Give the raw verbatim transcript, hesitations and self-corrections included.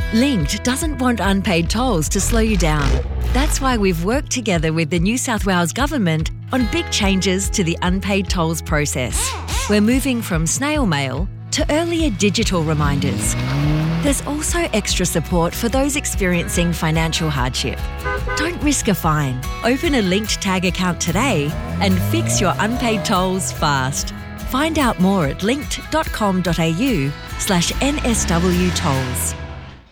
Linked doesn't want unpaid tolls to slow you down. That's why we've worked together with the New South Wales Government on big changes to the unpaid tolls process. We're moving from snail mail to earlier digital reminders. There's also extra support for those experiencing financial hardship. Don't risk a fine. Open a Linked Tag account today and fix your unpaid tolls fast. Find out more at linked dot com dot a u slash N S W tolls.